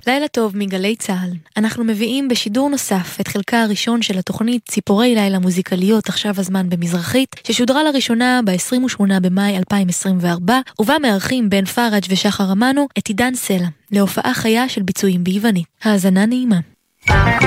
לילה טוב מגלי צהל. אנחנו מביאים בשידור נוסף את חלקה הראשון של התוכנית ציפורי לילה מוזיקליות עכשיו הזמן במזרחית, ששודרה לראשונה ב-28 במאי 2024, ובה מארחים בן פרג' ושחר אמנו את עידן סלע, להופעה חיה של ביצועים ביוונית. האזנה נעימה.